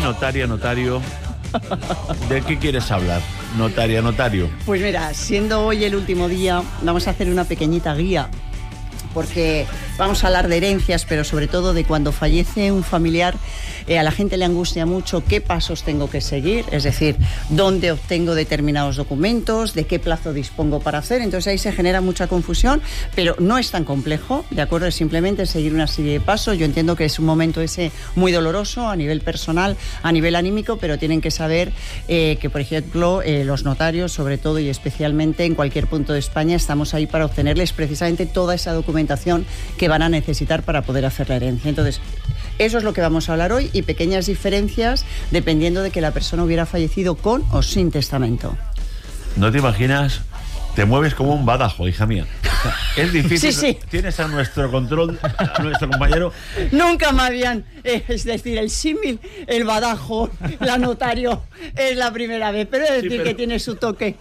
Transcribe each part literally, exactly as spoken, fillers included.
notaria, notario, ¿de qué quieres hablar? Notaria, notario. Pues mira, siendo hoy el último día, vamos a hacer una pequeñita guía, porque vamos a hablar de herencias, pero sobre todo de cuando fallece un familiar, eh, a la gente le angustia mucho qué pasos tengo que seguir, es decir, dónde obtengo determinados documentos, de qué plazo dispongo para hacer. Entonces ahí se genera mucha confusión, pero no es tan complejo, ¿de acuerdo? Es simplemente seguir una serie de pasos. Yo entiendo que es un momento ese muy doloroso a nivel personal, a nivel anímico, pero tienen que saber eh, que, por ejemplo, eh, los notarios, sobre todo y especialmente en cualquier punto de España, estamos ahí para obtenerles precisamente toda esa documentación que van a necesitar para poder hacer la herencia. Entonces, eso es lo que vamos a hablar hoy, y pequeñas diferencias dependiendo de que la persona hubiera fallecido con o sin testamento. ¿No te imaginas? Te mueves como un badajo, hija mía. O sea, es difícil. Sí, sí. Tienes a nuestro control, a nuestro compañero. Nunca me habían, eh, es decir, el símil, el badajo, la notario, es la primera vez, pero es decir, sí, pero... que tiene su toque.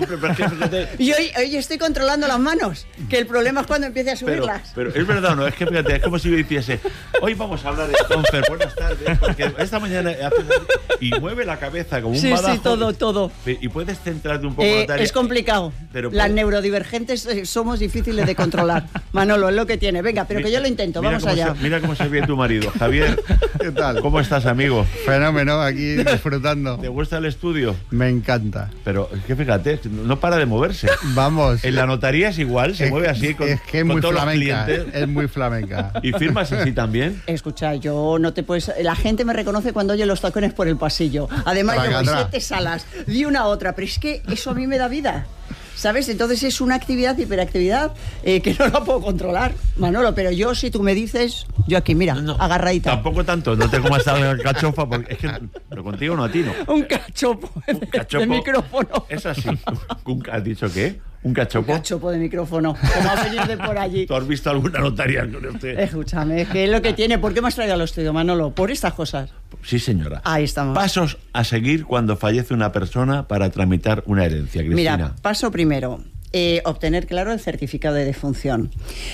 Y hoy, hoy estoy controlando las manos, que el problema es cuando empiece a subirlas. Pero, pero es verdad, no, es que fíjate, es como si yo hiciese, hoy vamos a hablar de Stonfer, buenas tardes, porque esta mañana hace, y mueve la cabeza como un sí, badajo. Sí, todo, todo. Y puedes centrarte un poco, eh, notaria. Es complicado. Pero las puede... neurodivergentes eh, somos difíciles de controlar. Manolo, es lo que tiene. Venga, pero mira, que yo lo intento, vamos allá. Se, mira cómo se ve tu marido. Javier, ¿qué tal? ¿Cómo estás, amigo? Fenómeno, aquí disfrutando. ¿Te gusta el estudio? Me encanta. Pero es que fíjate, no para de moverse. Vamos. En la notaría es igual, se es, mueve así con, es que es con muy todos flamenca, los clientes. Es muy flamenca. ¿Y firmas así también? Escucha, yo no te puedes... La gente me reconoce cuando oye los tacones por el pasillo. Además, yo voy siete salas, de una a otra, pero es que eso a mí me da vida. ¿Sabes? Entonces es una actividad, hiperactividad, eh, que no la puedo controlar, Manolo, pero yo, si tú me dices, yo aquí, mira, no, agarradita. Tampoco tanto, no tengo más la cachofa, porque es que pero contigo no atino. Un cachopo, un cachopo de micrófono. Es así. ¿Has dicho qué? ¿Un cachopo? Un cachopo de micrófono, como a venir de por allí. ¿Tú has visto alguna notaria con usted? Escúchame, es que es lo que tiene. ¿Por qué me has traído al estudio, Manolo? Por estas cosas. Sí, señora. Ahí estamos. Pasos a seguir cuando fallece una persona para tramitar una herencia, Cristina. Mira, paso primero. Eh, obtener, claro, el certificado de defunción.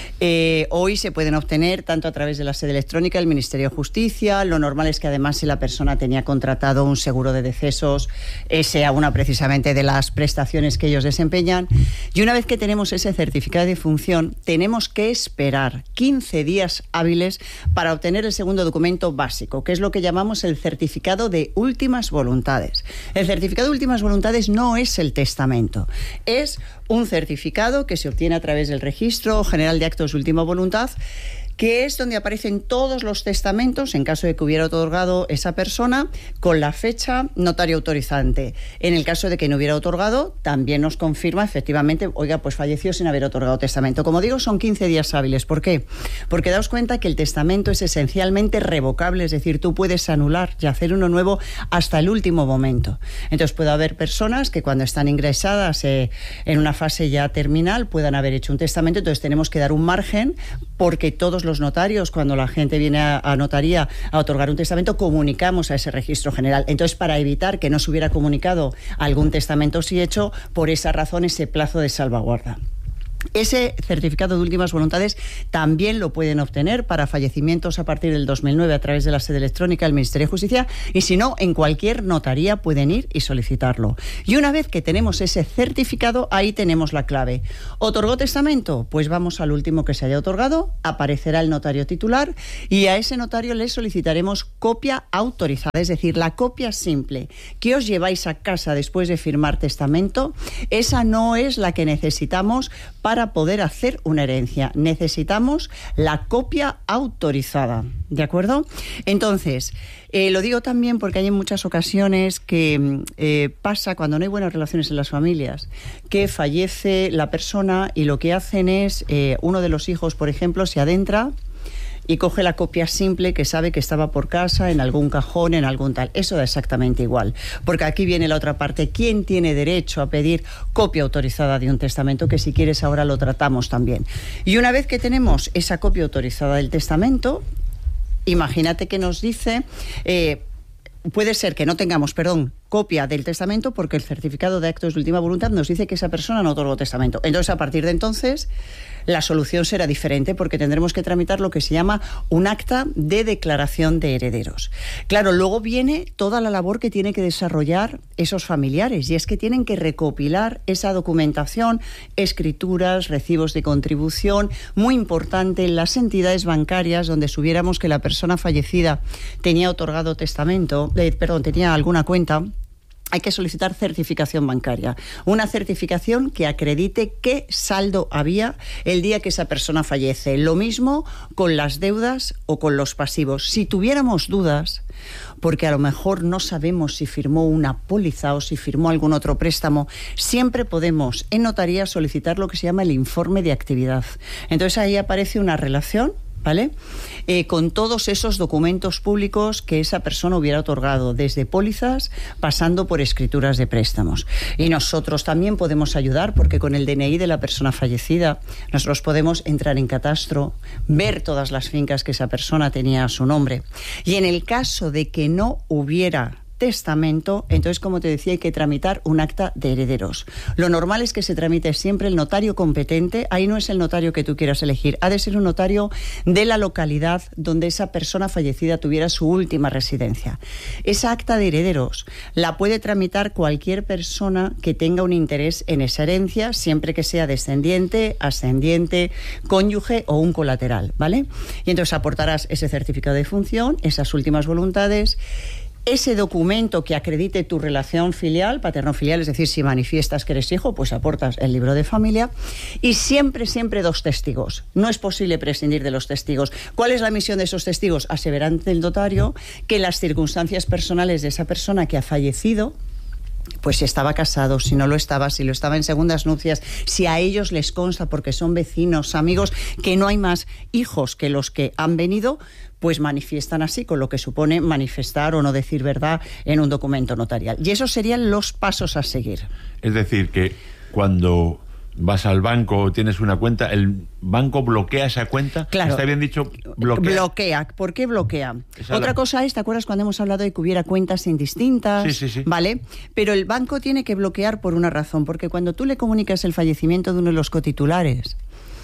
Eh, hoy se pueden obtener tanto a través de la sede electrónica del Ministerio de Justicia. Lo normal es que además, si la persona tenía contratado un seguro de decesos, eh, sea una precisamente de las prestaciones que ellos desempeñan. Y una vez que tenemos ese certificado de defunción, tenemos que esperar quince días hábiles para obtener el segundo documento básico, que es lo que llamamos el certificado de últimas voluntades. El certificado de últimas voluntades no es el testamento, es un certificado que se obtiene a través del Registro General de Actos de Última Voluntad, que es donde aparecen todos los testamentos, en caso de que hubiera otorgado esa persona, con la fecha notario autorizante. En el caso de que no hubiera otorgado, también nos confirma efectivamente, oiga, pues falleció sin haber otorgado testamento. Como digo, son quince días hábiles. ¿Por qué? Porque daos cuenta que el testamento es esencialmente revocable, es decir, tú puedes anular y hacer uno nuevo hasta el último momento. Entonces puede haber personas que cuando están ingresadas eh, en una fase ya terminal puedan haber hecho un testamento, entonces tenemos que dar un margen, porque todos los notarios, cuando la gente viene a, a notaría a otorgar un testamento, comunicamos a ese registro general. Entonces, para evitar que no se hubiera comunicado algún testamento sí hecho, por esa razón ese plazo de salvaguarda. Ese certificado de últimas voluntades también lo pueden obtener para fallecimientos a partir del dos mil nueve a través de la sede electrónica del Ministerio de Justicia, y si no, en cualquier notaría pueden ir y solicitarlo. Y una vez que tenemos ese certificado, ahí tenemos la clave. ¿Otorgó testamento? Pues vamos al último que se haya otorgado, aparecerá el notario titular y a ese notario le solicitaremos copia autorizada, es decir, la copia simple que os lleváis a casa después de firmar testamento. Esa no es la que necesitamos para Para poder hacer una herencia. Necesitamos la copia autorizada, ¿de acuerdo? Entonces, eh, lo digo también porque hay en muchas ocasiones que eh, pasa cuando no hay buenas relaciones en las familias, que fallece la persona y lo que hacen es, eh, uno de los hijos, por ejemplo, se adentra y coge la copia simple que sabe que estaba por casa, en algún cajón, en algún tal. Eso da exactamente igual, porque aquí viene la otra parte. ¿Quién tiene derecho a pedir copia autorizada de un testamento? Que si quieres ahora lo tratamos también. Y una vez que tenemos esa copia autorizada del testamento, imagínate que nos dice... Eh, puede ser que no tengamos, perdón, copia del testamento, porque el certificado de actos de última voluntad nos dice que esa persona no otorgó testamento. Entonces, a partir de entonces, la solución será diferente, porque tendremos que tramitar lo que se llama un acta de declaración de herederos. Claro, luego viene toda la labor que tienen que desarrollar esos familiares, y es que tienen que recopilar esa documentación, escrituras, recibos de contribución, muy importante en las entidades bancarias donde supiéramos que la persona fallecida tenía otorgado testamento, eh, perdón, tenía alguna cuenta. Hay que solicitar certificación bancaria, una certificación que acredite qué saldo había el día que esa persona fallece. Lo mismo con las deudas o con los pasivos. Si tuviéramos dudas, porque a lo mejor no sabemos si firmó una póliza o si firmó algún otro préstamo, siempre podemos en notaría solicitar lo que se llama el informe de actividad. Entonces ahí aparece una relación, ¿vale? Eh, con todos esos documentos públicos que esa persona hubiera otorgado, desde pólizas pasando por escrituras de préstamos. Y nosotros también podemos ayudar, porque con el D N I de la persona fallecida nosotros podemos entrar en catastro, ver todas las fincas que esa persona tenía a su nombre. Y en el caso de que no hubiera testamento, entonces, como te decía, hay que tramitar un acta de herederos. Lo normal es que se tramite siempre el notario competente. Ahí no es el notario que tú quieras elegir, ha de ser un notario de la localidad donde esa persona fallecida tuviera su última residencia. Esa acta de herederos la puede tramitar cualquier persona que tenga un interés en esa herencia, siempre que sea descendiente, ascendiente, cónyuge o un colateral, ¿vale? Y entonces aportarás ese certificado de función, esas últimas voluntades, ese documento que acredite tu relación filial, paterno-filial, es decir, si manifiestas que eres hijo, pues aportas el libro de familia, y siempre, siempre dos testigos. No es posible prescindir de los testigos. ¿Cuál es la misión de esos testigos? Aseverar ante el notario que las circunstancias personales de esa persona que ha fallecido, pues si estaba casado, si no lo estaba, si lo estaba en segundas nupcias, si a ellos les consta, porque son vecinos, amigos, que no hay más hijos que los que han venido, pues manifiestan así, con lo que supone manifestar o no decir verdad en un documento notarial. Y esos serían los pasos a seguir. Es decir, que cuando vas al banco o tienes una cuenta, ¿el banco bloquea esa cuenta? Claro. ¿Está bien dicho? Bloquea. Bloquea. ¿Por qué bloquea? Esa Otra la... cosa es, ¿te acuerdas cuando hemos hablado de que hubiera cuentas indistintas? Sí, sí, sí. ¿Vale? Pero el banco tiene que bloquear por una razón, porque cuando tú le comunicas el fallecimiento de uno de los cotitulares,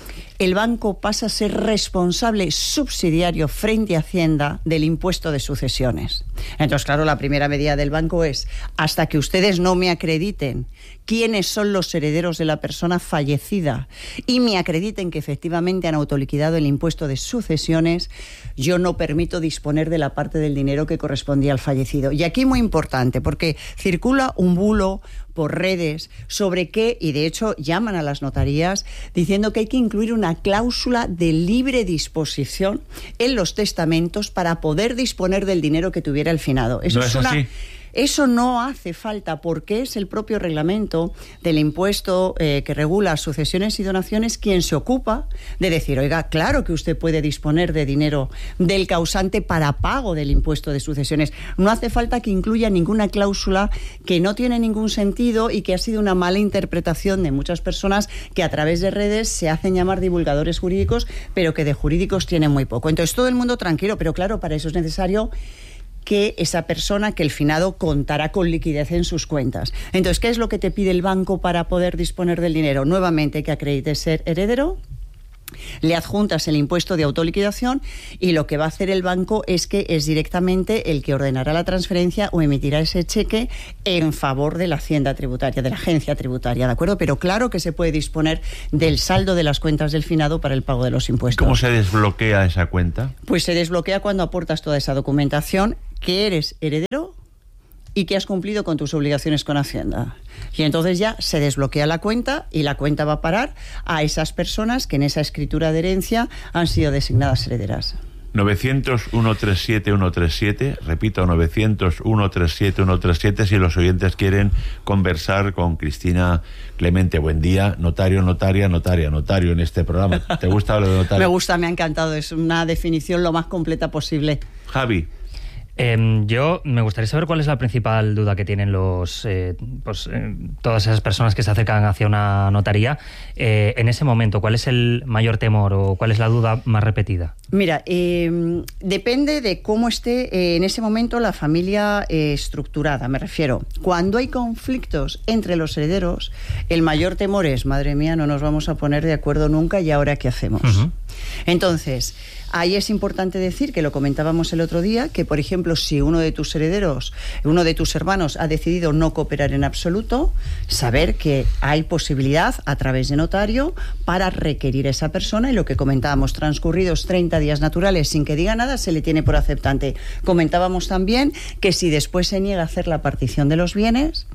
el banco pasa a ser responsable subsidiario frente a Hacienda del impuesto de sucesiones. Entonces, claro, la primera medida del banco es, hasta que ustedes no me acrediten quiénes son los herederos de la persona fallecida y me acrediten que efectivamente han autoliquidado el impuesto de sucesiones, yo no permito disponer de la parte del dinero que correspondía al fallecido. Y aquí muy importante, porque circula un bulo por redes sobre qué, y de hecho llaman a las notarías diciendo que hay que incluir una cláusula de libre disposición en los testamentos para poder disponer del dinero que tuviera el finado. Eso ¿No es, es una... así? Eso no hace falta, porque es el propio reglamento del impuesto eh, que regula sucesiones y donaciones quien se ocupa de decir, oiga, claro que usted puede disponer de dinero del causante para pago del impuesto de sucesiones. No hace falta que incluya ninguna cláusula que no tiene ningún sentido y que ha sido una mala interpretación de muchas personas que a través de redes se hacen llamar divulgadores jurídicos, pero que de jurídicos tienen muy poco. Entonces todo el mundo tranquilo, pero claro, para eso es necesario que esa persona, que el finado, contará con liquidez en sus cuentas. Entonces, ¿qué es lo que te pide el banco para poder disponer del dinero? Nuevamente, que acredites ser heredero, le adjuntas el impuesto de autoliquidación y lo que va a hacer el banco es que es directamente el que ordenará la transferencia o emitirá ese cheque en favor de la hacienda tributaria, de la agencia tributaria, ¿de acuerdo? Pero claro que se puede disponer del saldo de las cuentas del finado para el pago de los impuestos. ¿Cómo se desbloquea esa cuenta? Pues se desbloquea cuando aportas toda esa documentación, que eres heredero y que has cumplido con tus obligaciones con Hacienda. Y entonces ya se desbloquea la cuenta y la cuenta va a parar a esas personas que en esa escritura de herencia han sido designadas herederas. novecientos, ciento treinta y siete, ciento treinta y siete, repito, novecientos, ciento treinta y siete, ciento treinta y siete, si los oyentes quieren conversar con Cristina Clemente. Buen día, notario, notaria, notaria, notario en este programa. ¿Te gusta lo de notario? Me gusta, me ha encantado, es una definición lo más completa posible. Javi. Eh, yo me gustaría saber cuál es la principal duda que tienen los eh, pues, eh, todas esas personas que se acercan hacia una notaría eh, en ese momento. ¿Cuál es el mayor temor o cuál es la duda más repetida? Mira, eh, depende de cómo esté eh, en ese momento la familia eh, estructurada. Me refiero, cuando hay conflictos entre los herederos, el mayor temor es, madre mía, no nos vamos a poner de acuerdo nunca y ahora ¿qué hacemos? Uh-huh. Entonces, ahí es importante decir, que lo comentábamos el otro día, que por ejemplo, si uno de tus herederos, uno de tus hermanos ha decidido no cooperar en absoluto, saber que hay posibilidad a través de notario para requerir a esa persona, y lo que comentábamos, transcurridos treinta días naturales sin que diga nada, se le tiene por aceptante. Comentábamos también que si después se niega a hacer la partición de los bienes,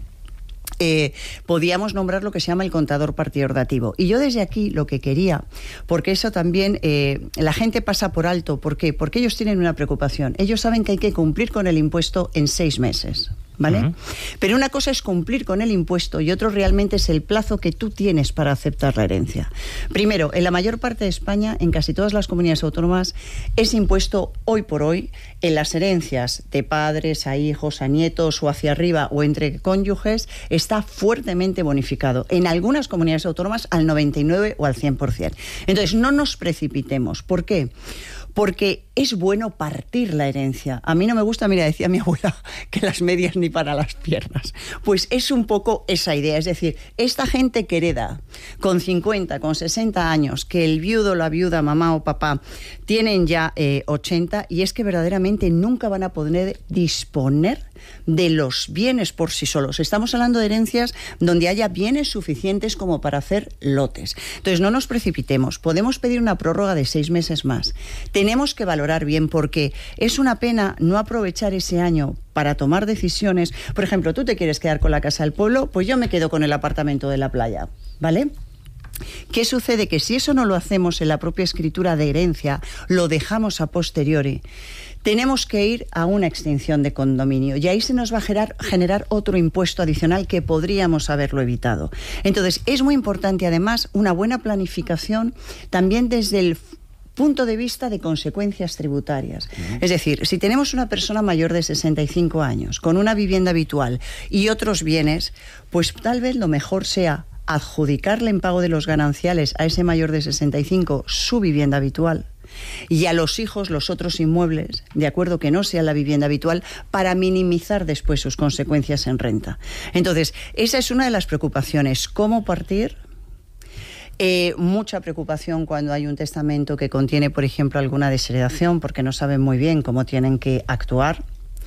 Eh, podíamos nombrar lo que se llama el contador partidor dativo. Y yo desde aquí lo que quería, porque eso también eh, la gente pasa por alto. ¿Por qué? Porque ellos tienen una preocupación. Ellos saben que hay que cumplir con el impuesto en seis meses. ¿Vale? Uh-huh. Pero una cosa es cumplir con el impuesto y otro realmente es el plazo que tú tienes para aceptar la herencia. Primero, en la mayor parte de España, en casi todas las comunidades autónomas, ese impuesto hoy por hoy, en las herencias de padres a hijos, a nietos o hacia arriba o entre cónyuges, está fuertemente bonificado. En algunas comunidades autónomas al noventa y nueve o al cien por ciento. Entonces, no nos precipitemos. ¿Por qué? Porque es bueno partir la herencia. A mí no me gusta, mira, decía mi abuela, que las medias ni para las piernas. Pues es un poco esa idea. Es decir, esta gente que hereda con cincuenta, con sesenta años, que el viudo, la viuda, mamá o papá, tienen ya eh, ochenta, y es que verdaderamente nunca van a poder disponer de los bienes por sí solos. Estamos hablando de herencias donde haya bienes suficientes como para hacer lotes. Entonces, no nos precipitemos. Podemos pedir una prórroga de seis meses más. Tenemos que valorar bien, porque es una pena no aprovechar ese año para tomar decisiones. Por ejemplo, tú te quieres quedar con la casa del pueblo, pues yo me quedo con el apartamento de la playa, ¿vale? ¿Qué sucede? Que si eso no lo hacemos en la propia escritura de herencia, lo dejamos a posteriori, tenemos que ir a una extinción de condominio y ahí se nos va a generar, generar otro impuesto adicional que podríamos haberlo evitado. Entonces, es muy importante además una buena planificación también desde el punto de vista de consecuencias tributarias. Uh-huh. Es decir, si tenemos una persona mayor de sesenta y cinco años con una vivienda habitual y otros bienes, pues tal vez lo mejor sea adjudicarle en pago de los gananciales a ese mayor de sesenta y cinco su vivienda habitual y a los hijos los otros inmuebles, de acuerdo que no sea la vivienda habitual, para minimizar después sus consecuencias en renta. Entonces, esa es una de las preocupaciones. ¿Cómo partir? Eh, mucha preocupación cuando hay un testamento que contiene, por ejemplo, alguna desheredación, porque no saben muy bien cómo tienen que actuar.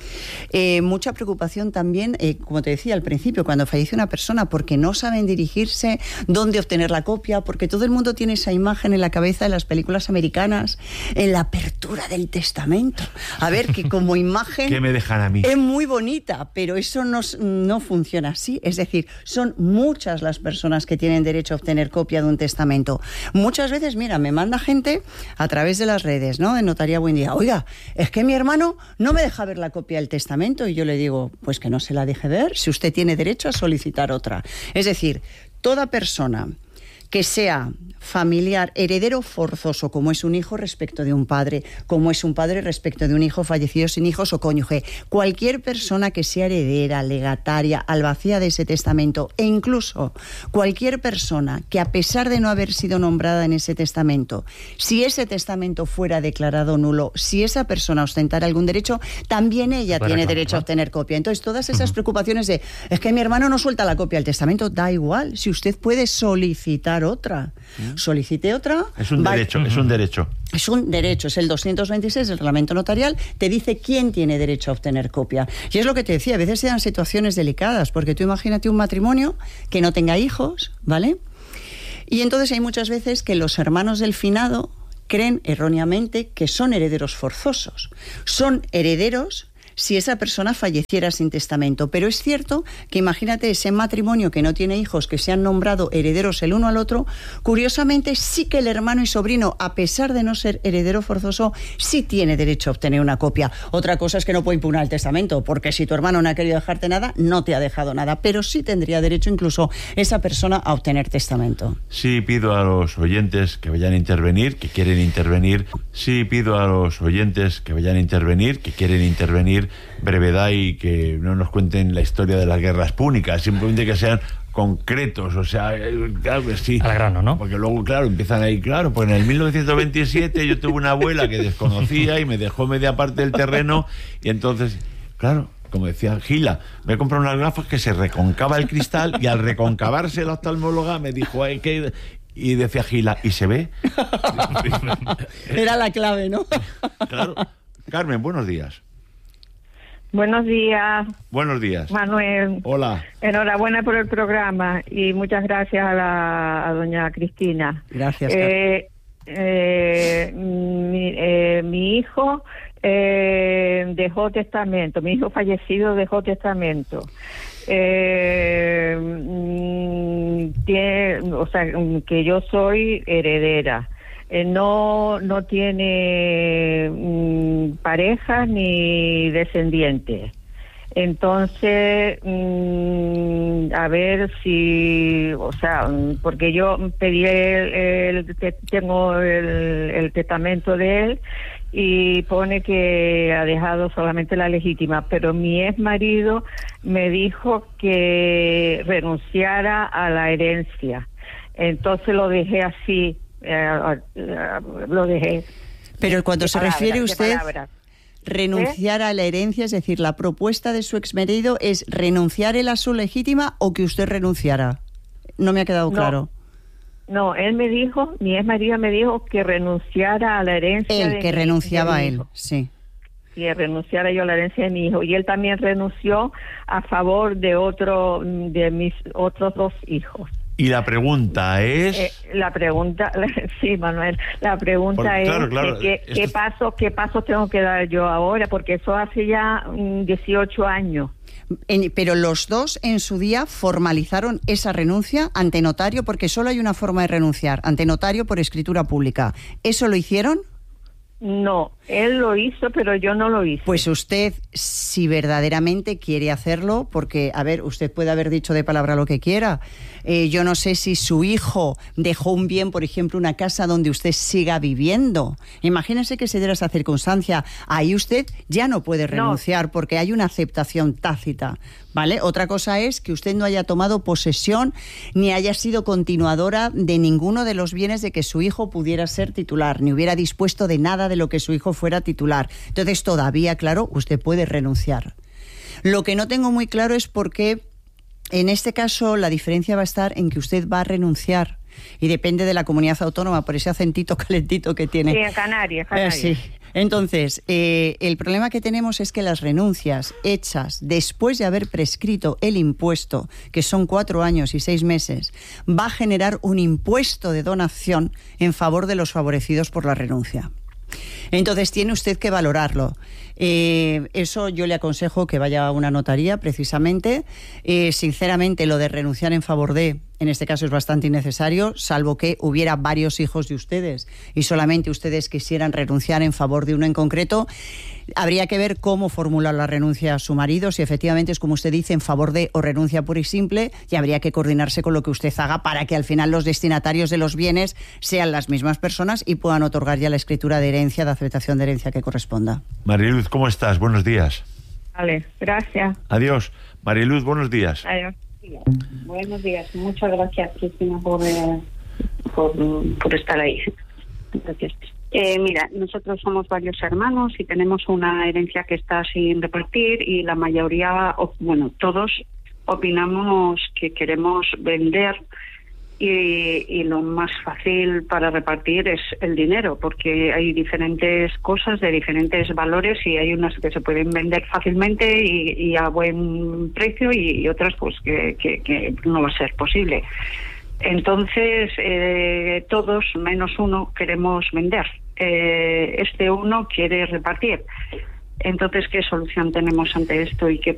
Eh, mucha preocupación también, eh, como te decía al principio, cuando fallece una persona, porque no saben dirigirse, dónde obtener la copia, porque todo el mundo tiene esa imagen en la cabeza de las películas americanas, en la apertura del testamento. A ver, que como imagen ¿qué me dejan a mí? Es muy bonita, pero eso no, no funciona así. Es decir, son muchas las personas que tienen derecho a obtener copia de un testamento. Muchas veces, mira, me manda gente a través de las redes, ¿no?, de Notaría Buen Día. Oiga, es que mi hermano no me deja ver la copia del testamento, y yo le digo, pues que no se la deje ver, si usted tiene derecho a solicitar otra. Es decir, toda persona que sea familiar, heredero forzoso, como es un hijo respecto de un padre, como es un padre respecto de un hijo fallecido sin hijos o cónyuge, cualquier persona que sea heredera, legataria, albacea de ese testamento, e incluso cualquier persona que, a pesar de no haber sido nombrada en ese testamento, si ese testamento fuera declarado nulo, si esa persona ostentara algún derecho, también ella tiene reclamar, derecho, ¿no?, a obtener copia. Entonces, todas esas uh-huh. preocupaciones de, es que mi hermano no suelta la copia del testamento, da igual, si usted puede solicitar otra. ¿Mm? Solicite otra. Es un va, derecho, es un derecho. Es un derecho, es el doscientos veintiséis del reglamento notarial, te dice quién tiene derecho a obtener copia. Y es lo que te decía, a veces se dan situaciones delicadas, porque tú imagínate un matrimonio que no tenga hijos, ¿vale? Y entonces hay muchas veces que los hermanos del finado creen erróneamente que son herederos forzosos. Son herederos si esa persona falleciera sin testamento. Pero es cierto que imagínate ese matrimonio que no tiene hijos, que se han nombrado herederos el uno al otro, curiosamente sí que el hermano y sobrino, a pesar de no ser heredero forzoso, sí tiene derecho a obtener una copia. Otra cosa es que no puede impugnar el testamento, porque si tu hermano no ha querido dejarte nada, no te ha dejado nada, pero sí tendría derecho incluso esa persona a obtener testamento. Sí pido a los oyentes que vayan a intervenir, que quieren intervenir, sí pido a los oyentes que vayan a intervenir, que quieren intervenir, pedir brevedad y que no nos cuenten la historia de las guerras púnicas, simplemente que sean concretos, o sea, claro que sí. Al grano, ¿no? Porque luego, claro, empiezan ahí, claro, pues en el mil novecientos veintisiete yo tuve una abuela que desconocía y me dejó media parte del terreno y entonces, claro, como decía Gila, me he comprado unas gafas que se reconcava el cristal y al reconcavarse la oftalmóloga me dijo, hay que... Y decía Gila, ¿y se ve? Era la clave, ¿no? Claro. Carmen, buenos días. Buenos días. Buenos días. Manuel. Hola. Enhorabuena por el programa y muchas gracias a, la, a doña Cristina. Gracias. Eh, eh, mi, eh, mi hijo eh, dejó testamento, mi hijo fallecido dejó testamento. Eh, mm, tiene, o sea, que yo soy heredera. Eh, no no tiene mm, pareja ni descendiente. Entonces, mmm, a ver si, o sea, porque yo pedí el, el tengo el, el testamento de él y pone que ha dejado solamente la legítima, pero mi ex marido me dijo que renunciara a la herencia. Entonces lo dejé así. Eh, lo dejé. Pero cuando se palabras, refiere usted palabras. renunciar ¿Eh? a la herencia, es decir, la propuesta de su exmarido es renunciar él a su legítima o que usted renunciara. No me ha quedado no, claro. No, él me dijo, mi ex marido me dijo que renunciara a la herencia. Él, de que mi, renunciaba de a él, sí. Que renunciara yo a la herencia de mi hijo. Y él también renunció a favor de otro, de mis otros dos hijos. Y la pregunta es... Eh, la pregunta, sí, Manuel, la pregunta Porque, es claro, claro, que, esto... qué pasos qué pasos tengo que dar yo ahora, porque eso hace ya um, dieciocho años. En, pero los dos en su día formalizaron esa renuncia ante notario, porque solo hay una forma de renunciar, ante notario por escritura pública. ¿Eso lo hicieron? No, él lo hizo, pero yo no lo hice. Pues usted, si verdaderamente quiere hacerlo, porque, a ver, usted puede haber dicho de palabra lo que quiera. Eh, yo no sé si su hijo dejó un bien, por ejemplo, una casa donde usted siga viviendo. Imagínese que se diera esa circunstancia. Ahí usted ya no puede renunciar no. porque hay una aceptación tácita, ¿vale? Otra cosa es que usted no haya tomado posesión ni haya sido continuadora de ninguno de los bienes de que su hijo pudiera ser titular, ni hubiera dispuesto de nada de lo que su hijo fuera titular. Entonces, todavía, claro, usted puede renunciar. Lo que no tengo muy claro es por qué, en este caso, la diferencia va a estar en que usted va a renunciar. Y depende de la comunidad autónoma, por ese acentito calentito que tiene. Sí, en Canarias, Canarias. Eh, sí. Entonces, eh, el problema que tenemos es que las renuncias hechas después de haber prescrito el impuesto, que son cuatro años y seis meses, va a generar un impuesto de donación en favor de los favorecidos por la renuncia. Entonces tiene usted que valorarlo. Eh, eso yo le aconsejo que vaya a una notaría, precisamente. Eh, sinceramente, lo de renunciar en favor de, en este caso es bastante innecesario, salvo que hubiera varios hijos de ustedes y solamente ustedes quisieran renunciar en favor de uno en concreto. Habría que ver cómo formular la renuncia a su marido, si efectivamente es como usted dice, en favor de o renuncia pura y simple, y habría que coordinarse con lo que usted haga para que al final los destinatarios de los bienes sean las mismas personas y puedan otorgar ya la escritura de herencia, de aceptación de herencia que corresponda. Mariluz, ¿cómo estás? Buenos días. Vale, gracias. Adiós. Mariluz, buenos días. Adiós. Buenos días. Muchas gracias, Cristina, por, eh, por, por estar ahí. Gracias. Eh, mira, nosotros somos varios hermanos y tenemos una herencia que está sin repartir y la mayoría, bueno, todos opinamos que queremos vender y, y lo más fácil para repartir es el dinero, porque hay diferentes cosas de diferentes valores y hay unas que se pueden vender fácilmente y, y a buen precio y, y otras pues que, que, que no va a ser posible. Entonces, eh, todos, menos uno, queremos vender. Eh, este uno quiere repartir. Entonces, ¿qué solución tenemos ante esto y qué